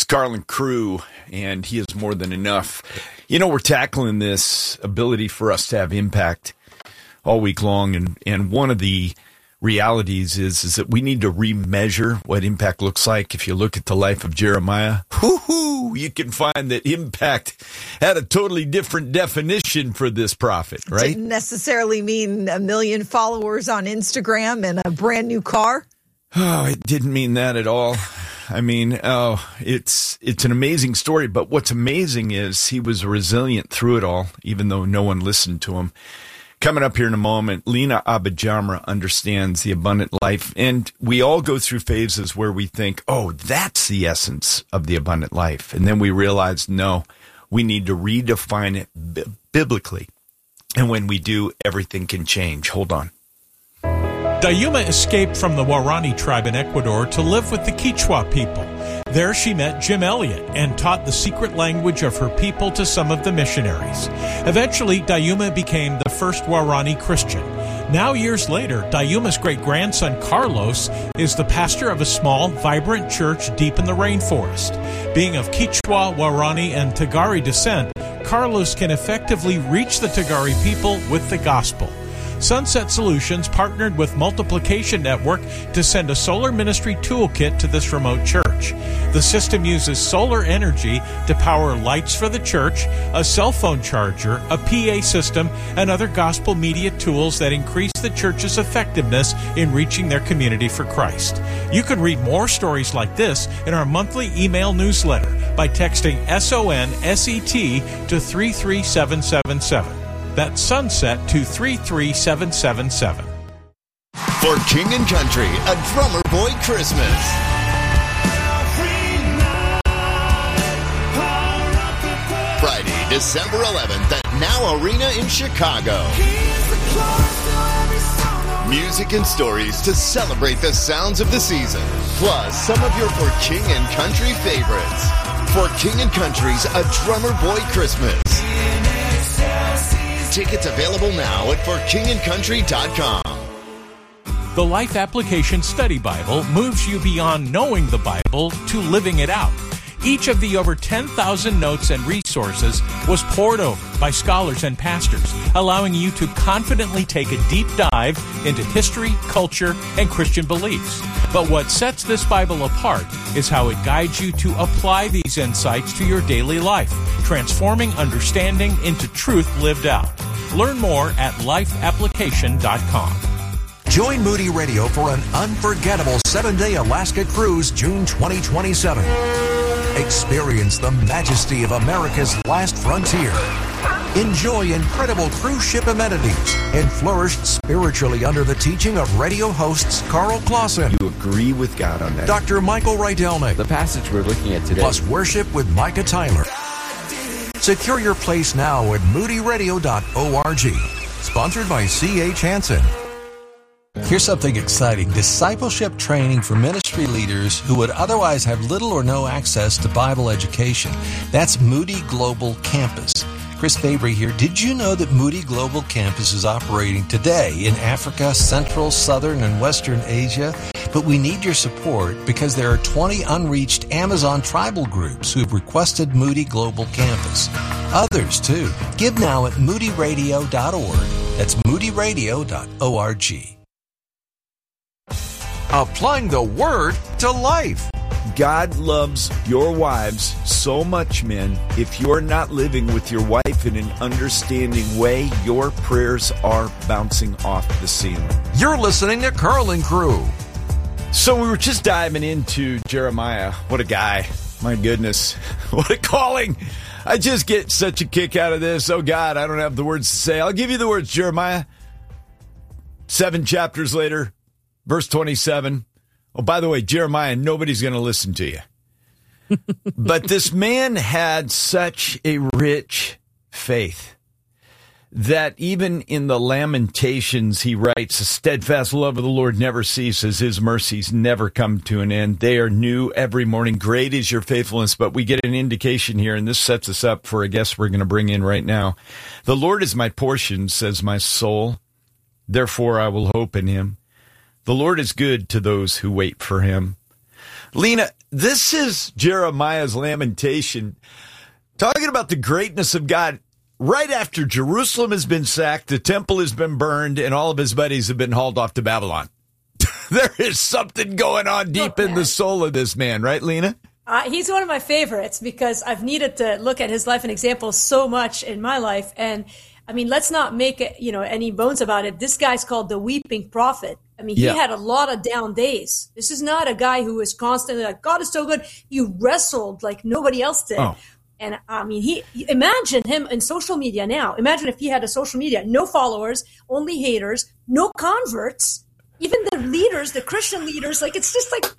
It's Garland Crew, and he is more than enough. You know, we're tackling this ability for us to have impact all week long, and one of the realities is that we need to remeasure what impact looks like. If you look at the life of Jeremiah, you can find that impact had a totally different definition for this prophet, right? Didn't necessarily mean 1 million followers on Instagram and a brand new car. Oh, it didn't mean that at all. I mean, it's an amazing story, but what's amazing is he was resilient through it all, even though no one listened to him. Coming up here in a moment, Lena Abajamra understands the abundant life, and we all go through phases where we think, oh, that's the essence of the abundant life, and then we realize, no, we need to redefine it biblically, and when we do, everything can change. Hold on. Dayuma escaped from the Waorani tribe in Ecuador to live with the Quechua people. There she met Jim Elliot and taught the secret language of her people to some of the missionaries. Eventually, Dayuma became the first Waorani Christian. Now, years later, Dayuma's great-grandson Carlos is the pastor of a small, vibrant church deep in the rainforest. Being of Quechua, Waorani, and Tagari descent, Carlos can effectively reach the Tagari people with the gospel. Sunset Solutions partnered with Multiplication Network to send a solar ministry toolkit to this remote church. The system uses solar energy to power lights for the church, a cell phone charger, a PA system, and other gospel media tools that increase the church's effectiveness in reaching their community for Christ. You can read more stories like this in our monthly email newsletter by texting SONSET to 33777. That's Sunset to 33777. For King and Country, a Drummer Boy Christmas. Friday, December 11th at Now Arena in Chicago. Music and stories to celebrate the sounds of the season, plus some of your For King and Country favorites. For King and Country's A Drummer Boy Christmas. Tickets available now at forkingandcountry.com. The Life Application Study Bible moves you beyond knowing the Bible to living it out. Each of the over 10,000 notes and resources was poured over by scholars and pastors, allowing you to confidently take a deep dive into history, culture, and Christian beliefs. But what sets this Bible apart is how it guides you to apply these insights to your daily life, transforming understanding into truth lived out. Learn more at lifeapplication.com. Join Moody Radio for an unforgettable 7-day Alaska cruise June 2027. Experience the majesty of America's last frontier. Enjoy incredible cruise ship amenities and flourish spiritually under the teaching of radio hosts Carl Clausen. You agree with God on that? Dr. Michael Rydelnik. The passage we're looking at today. Plus worship with Micah Tyler. Secure your place now at moodyradio.org. Sponsored by C.H. Hansen. Here's something exciting. Discipleship training for ministry leaders who would otherwise have little or no access to Bible education. That's Moody Global Campus. Chris Fabry here. Did you know that Moody Global Campus is operating today in Africa, Central, Southern, and Western Asia? But we need your support because there are 20 unreached Amazon tribal groups who have requested Moody Global Campus. Others, too. Give now at moodyradio.org. That's moodyradio.org. Applying the Word to life. God loves your wives so much, men. If you're not living with your wife in an understanding way, your prayers are bouncing off the ceiling. You're listening to Carl and Crew. So we were just diving into Jeremiah. What a guy. My goodness. What a calling. I just get such a kick out of this. Oh, God, I don't have the words to say. I'll give you the words, Jeremiah. 7 chapters later. Verse 27. Oh, by the way, Jeremiah, nobody's going to listen to you. But this man had such a rich faith that even in the Lamentations, he writes, the steadfast love of the Lord never ceases. His mercies never come to an end. They are new every morning. Great is your faithfulness. But we get an indication here, and this sets us up for a guest we're going to bring in right now. The Lord is my portion, says my soul. Therefore I will hope in him. The Lord is good to those who wait for him. Lena, this is Jeremiah's lamentation, talking about the greatness of God right after Jerusalem has been sacked, the temple has been burned, and all of his buddies have been hauled off to Babylon. There is something going on deep in the soul of this man, right, Lena? He's one of my favorites because I've needed to look at his life and examples so much in my life. And I mean, let's not make it, any bones about it. This guy's called the weeping prophet. I mean, he had a lot of down days. This is not a guy who was constantly like, God is so good. He wrestled like nobody else did. Oh. And I mean, imagine him in social media now. Imagine if he had a social media, no followers, only haters, no converts, even the leaders, the Christian leaders. Like, it's just like,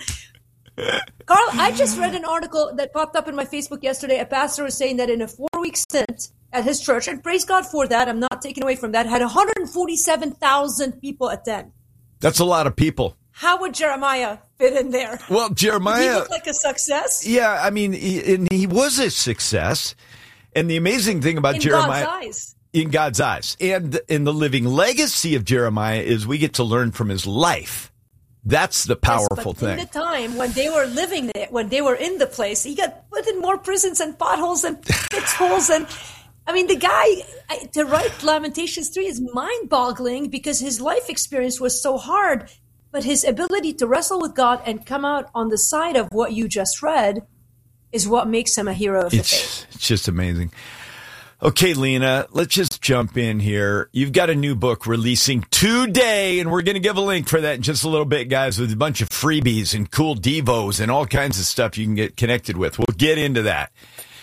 Carl, I just read an article that popped up in my Facebook yesterday. A pastor was saying that in a 4-week stint at his church, and praise God for that, I'm not taking away from that, had 147,000 people attend. That's a lot of people. How would Jeremiah fit in there? Well, Jeremiah... Did he look like a success? Yeah, I mean, he was a success. And the amazing thing about Jeremiah... God's eyes. In God's eyes. And in the living legacy of Jeremiah is we get to learn from his life. That's the powerful thing. In the time when they were living there, when they were in the place, he got put in more prisons and potholes and pit holes. And I mean, the guy, to write Lamentations 3 is mind-boggling because his life experience was so hard. But his ability to wrestle with God and come out on the side of what you just read is what makes him a hero of the faith. It's just amazing. Okay, Lena, let's just jump in here. You've got a new book releasing today, and we're going to give a link for that in just a little bit, guys, with a bunch of freebies and cool devos and all kinds of stuff you can get connected with. We'll get into that.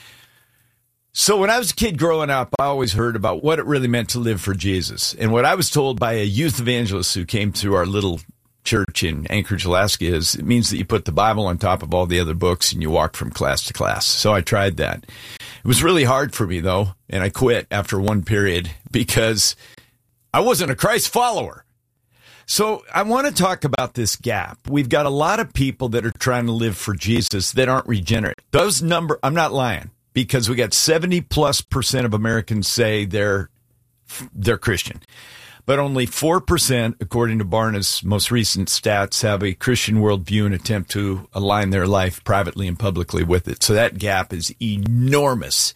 So when I was a kid growing up, I always heard about what it really meant to live for Jesus. And what I was told by a youth evangelist who came to our little church in Anchorage, Alaska, is it means that you put the Bible on top of all the other books and you walk from class to class. So I tried that. It was really hard for me, though, and I quit after one period because I wasn't a Christ follower. So I want to talk about this gap. We've got a lot of people that are trying to live for Jesus that aren't regenerate. I'm not lying, because we got 70+% of Americans say they're Christian. But only 4%, according to Barna's most recent stats, have a Christian worldview and attempt to align their life privately and publicly with it. So that gap is enormous.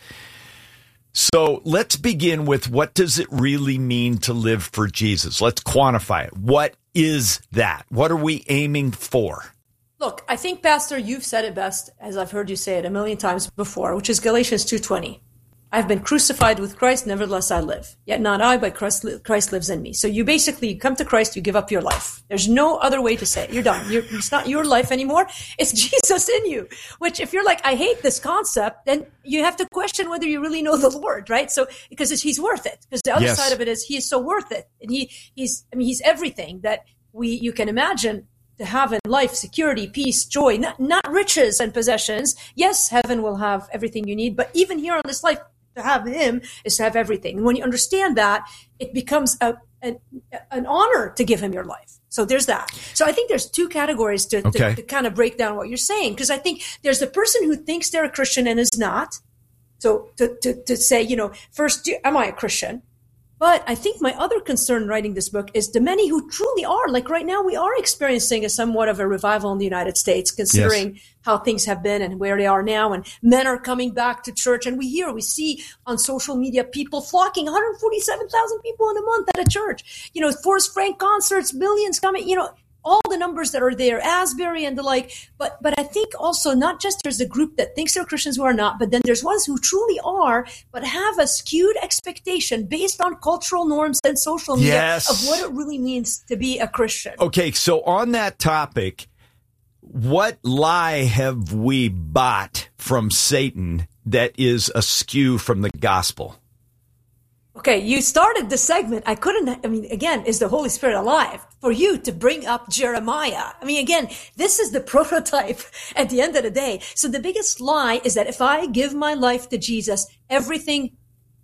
So let's begin with, what does it really mean to live for Jesus? Let's quantify it. What is that? What are we aiming for? Look, I think, Pastor, you've said it best, as I've heard you say it a million times before, which is Galatians 2:20. I've been crucified with Christ, nevertheless I live. Yet not I, but Christ lives in me. So you come to Christ, you give up your life. There's no other way to say it. You're done. It's not your life anymore. It's Jesus in you. Which, if you're like, I hate this concept, then you have to question whether you really know the Lord, right? So, because he's worth it. Because the other side of it is he is so worth it. And he's everything that you can imagine to have in life: security, peace, joy, not riches and possessions. Yes, heaven will have everything you need, but even here on this life, to have him is to have everything. And when you understand that, it becomes an honor to give him your life. So there's that. So I think there's two categories to kind of break down what you're saying. Because I think there's the person who thinks they're a Christian and is not. So to say, first, am I a Christian? But I think my other concern writing this book is the many who truly are. Like right now, we are experiencing somewhat of a revival in the United States, considering how things have been and where they are now. And men are coming back to church. And we see on social media people flocking, 147,000 people in a month at a church. Forrest Frank concerts, millions coming, all the numbers that are there, Asbury and the like. But I think also not just there's a group that thinks they're Christians who are not, but then there's ones who truly are, but have a skewed expectation based on cultural norms and social media of what it really means to be a Christian. Okay, so on that topic, what lie have we bought from Satan that is askew from the gospel? Okay, you started the segment. Again, is the Holy Spirit alive for you to bring up Jeremiah? Again, this is the prototype at the end of the day. So the biggest lie is that if I give my life to Jesus, everything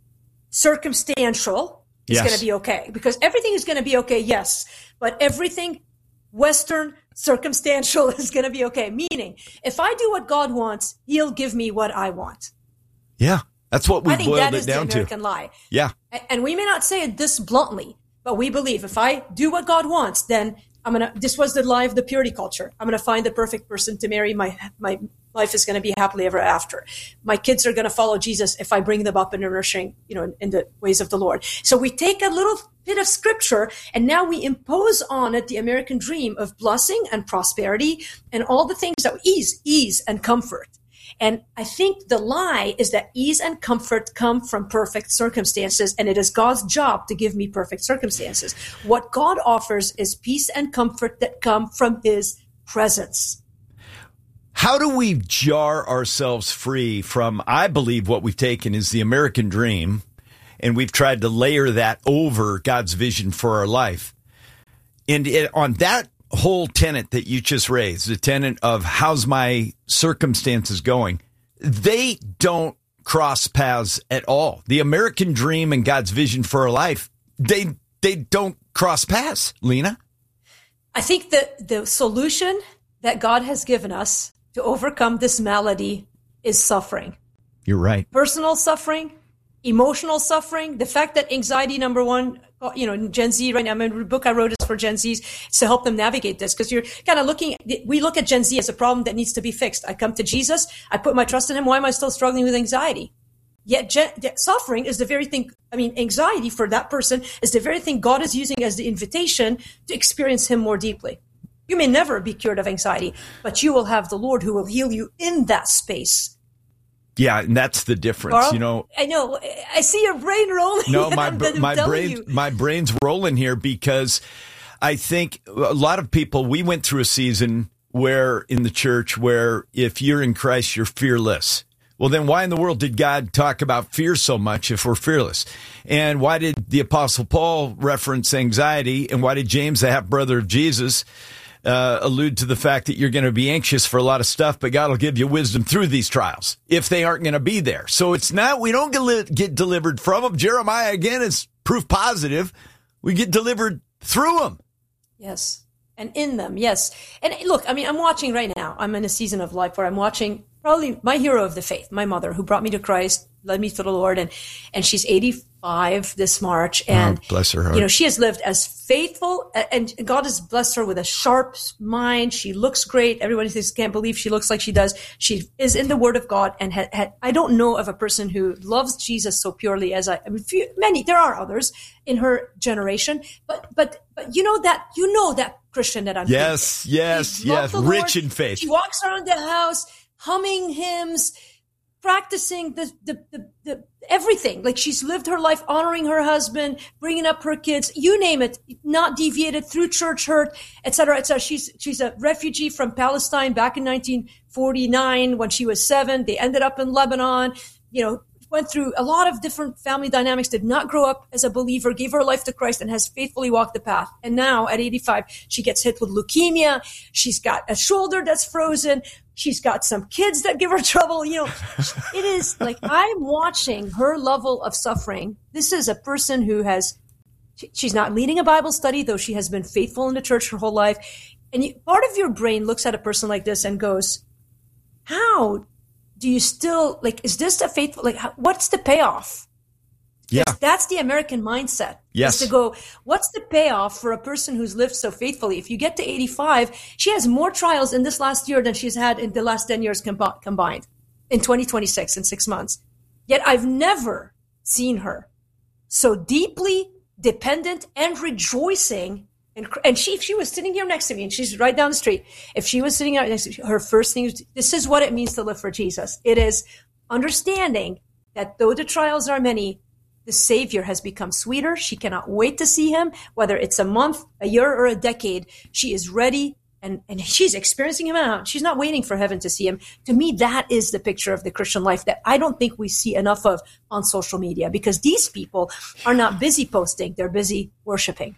circumstantial is going to be okay. Because everything is going to be okay, yes. But everything Western circumstantial is going to be okay. Meaning, if I do what God wants, he'll give me what I want. Yeah. That's what we boiled it down to. I think that is the American lie. Yeah. And we may not say it this bluntly, but we believe if I do what God wants, then This was the lie of the purity culture. I'm going to find the perfect person to marry. My life is going to be happily ever after. My kids are going to follow Jesus if I bring them up in the nurturing, in the ways of the Lord. So we take a little bit of scripture and now we impose on it the American dream of blessing and prosperity and all the things that ease and comfort. And I think the lie is that ease and comfort come from perfect circumstances, and it is God's job to give me perfect circumstances. What God offers is peace and comfort that come from his presence. How do we jar ourselves free from, I believe what we've taken is the American dream, and we've tried to layer that over God's vision for our life. And on that whole tenet that you just raised, the tenet of how's my circumstances going, they don't cross paths at all. The American dream and God's vision for our life, they don't cross paths, Lena. I think that the solution that God has given us to overcome this malady is suffering. You're right. Personal suffering, emotional suffering, the fact that anxiety, number one, Gen Z right now, the book I wrote is for Gen Zs, it's to help them navigate this, because you're kind of we look at Gen Z as a problem that needs to be fixed. I come to Jesus, I put my trust in him. Why am I still struggling with anxiety? Yet suffering is the very thing, anxiety for that person is the very thing God is using as the invitation to experience him more deeply. You may never be cured of anxiety, but you will have the Lord who will heal you in that space. Yeah, and that's the difference. Carl, I know. I see your brain rolling. No, my brain's rolling here because I think a lot of people, we went through a season where in the church where if you're in Christ, you're fearless. Well, then why in the world did God talk about fear so much if we're fearless? And why did the Apostle Paul reference anxiety? And why did James, the half-brother of Jesus, allude to the fact that you're going to be anxious for a lot of stuff, but God will give you wisdom through these trials if they aren't going to be there. So it's not, we don't get delivered from them. Jeremiah, again, is proof positive. We get delivered through them. Yes. And in them. Yes. And look, I'm watching right now. I'm in a season of life where I'm watching probably my hero of the faith, my mother, who brought me to Christ, led me to the Lord, and she's 85 this March, and bless her heart. She has lived as faithful, and God has blessed her with a sharp mind. She looks great. Everybody says can't believe she looks like she does. She is in the Word of God, and I don't know of a person who loves Jesus so purely as many. There are others in her generation, but that Christian that I'm. Yes, rich in faith. She walks around the house humming hymns, practicing the everything. Like she's lived her life honoring her husband, bringing up her kids, you name it, not deviated through church hurt, et cetera, et cetera. She's a refugee from Palestine back in 1949 when she was 7. They ended up in Lebanon, went through a lot of different family dynamics, did not grow up as a believer, gave her life to Christ, and has faithfully walked the path. And now at 85, she gets hit with leukemia. She's got a shoulder that's frozen. She's got some kids that give her trouble. It is like I'm watching her level of suffering. This is a person who she's not leading a Bible study, though she has been faithful in the church her whole life. And part of your brain looks at a person like this and goes, how do you still, is this a faithful, what's the payoff? Yeah. That's the American mindset. Yes. Is to go, what's the payoff for a person who's lived so faithfully? If you get to 85, she has more trials in this last year than she's had in the last 10 years combined in 2026 in 6 months. Yet I've never seen her so deeply dependent and rejoicing. And if she was sitting here next to me, and she's right down the street, if she was sitting out next to me, her first thing is, this is what it means to live for Jesus. It is understanding that though the trials are many, the Savior has become sweeter. She cannot wait to see him, whether it's a month, a year, or a decade. She is ready, and she's experiencing him out. She's not waiting for heaven to see him. To me, that is the picture of the Christian life that I don't think we see enough of on social media, because these people are not busy posting. They're busy worshiping.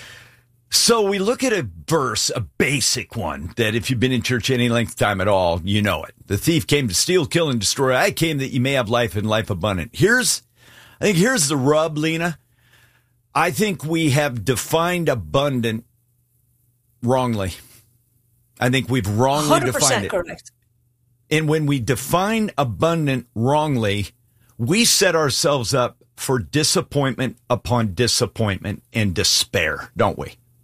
So we look at a verse, a basic one, that if you've been in church any length of time at all, you know it. The thief came to steal, kill, and destroy. I came that you may have life and life abundant. Here's the rub, Lena. I think we have defined abundant wrongly. I think we've wrongly defined it. Correct. And when we define abundant wrongly, we set ourselves up for disappointment upon disappointment and despair, don't we?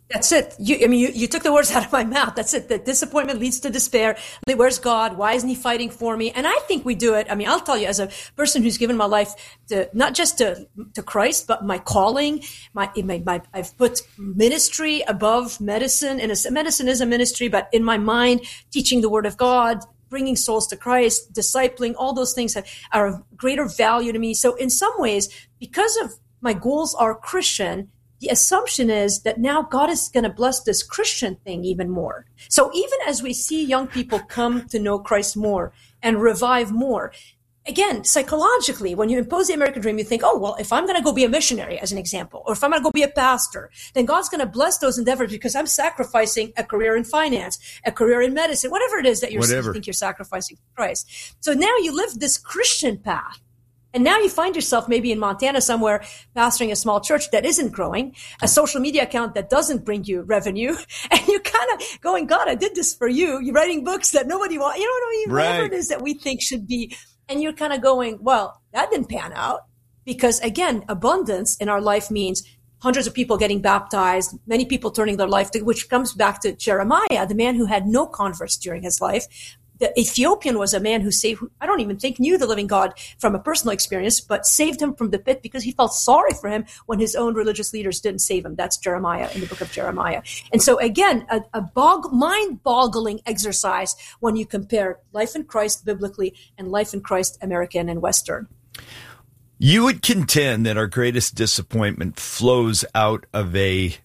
That's it. You took the words out of my mouth. That's it. That disappointment leads to despair. Where's God? Why isn't he fighting for me? And I think we do it. I mean, I'll tell you, as a person who's given my life to not just to Christ, but my calling, I've put ministry above medicine. And medicine is a ministry, but in my mind, teaching the word of God, bringing souls to Christ, discipling, all those things are of greater value to me. So in some ways, because of my goals are Christian, the assumption is that now God is going to bless this Christian thing even more. So even as we see young people come to know Christ more and revive more, again, psychologically, when you impose the American dream, you think, oh, well, if I'm going to go be a missionary, as an example, or if I'm going to go be a pastor, then God's going to bless those endeavors because I'm sacrificing a career in finance, a career in medicine, whatever it is that you think you're sacrificing for Christ. So now you live this Christian path. And now you find yourself maybe in Montana somewhere pastoring a small church that isn't growing, a social media account that doesn't bring you revenue, and you're kind of going, God, I did this for you. You're writing books that nobody wants. You know what I mean? Right. Whatever it is that we think should be. And you're kind of going, well, that didn't pan out. Because again, abundance in our life means hundreds of people getting baptized, many people turning their life to, which comes back to Jeremiah, the man who had no converts during his life. The Ethiopian was a man who I don't even think knew the living God from a personal experience, but saved him from the pit because he felt sorry for him when his own religious leaders didn't save him. That's Jeremiah in the book of Jeremiah. And so again, a mind-boggling exercise when you compare life in Christ biblically and life in Christ American and Western. You would contend that our greatest disappointment flows out of a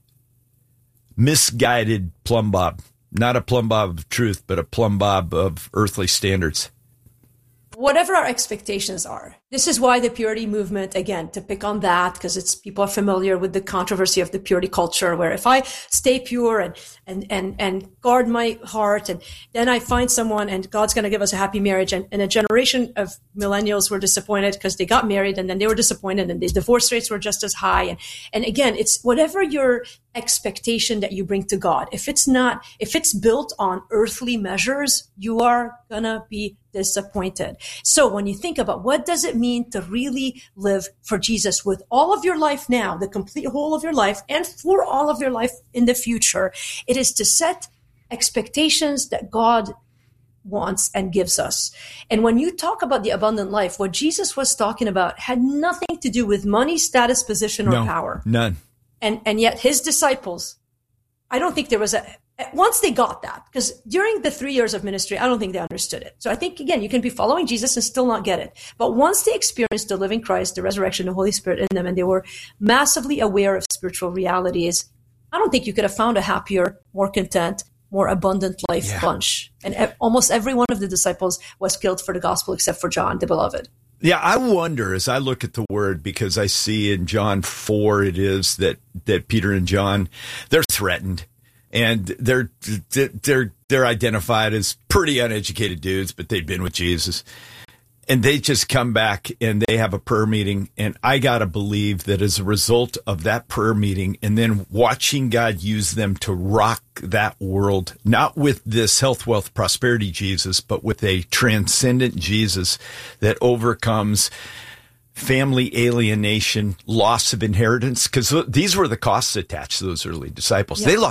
misguided plumb bob. Not a plumb bob of truth, but a plumb bob of earthly standards. Whatever our expectations are. This is why the purity movement, again, to pick on that, because people are familiar with the controversy of the purity culture, where if I stay pure and guard my heart, and then I find someone and God's going to give us a happy marriage. And a generation of millennials were disappointed because they got married and then they were disappointed and the divorce rates were just as high. And again, it's whatever your expectation that you bring to God. If it's built on earthly measures, you are going to be disappointed. So when you think about what does it mean to really live for Jesus with all of your life now, the complete whole of your life, and for all of your life in the future, it is to set expectations that God wants and gives us. And when you talk about the abundant life, what Jesus was talking about had nothing to do with money, status, position, or power. None. And yet his disciples, I don't think there was once they got that, because during the 3 years of ministry, I don't think they understood it. So I think, again, you can be following Jesus and still not get it. But once they experienced the living Christ, the resurrection, the Holy Spirit in them, and they were massively aware of spiritual realities, I don't think you could have found a happier, more content, more abundant life bunch. And almost every one of the disciples was killed for the gospel except for John, the beloved. Yeah, I wonder as I look at the word, because I see in John 4, it is that Peter and John, they're threatened. And they're identified as pretty uneducated dudes, but they've been with Jesus. And they just come back and they have a prayer meeting. And I got to believe that as a result of that prayer meeting and then watching God use them to rock that world, not with this health, wealth, prosperity Jesus, but with a transcendent Jesus that overcomes family alienation, loss of inheritance, because these were the costs attached to those early disciples. They lost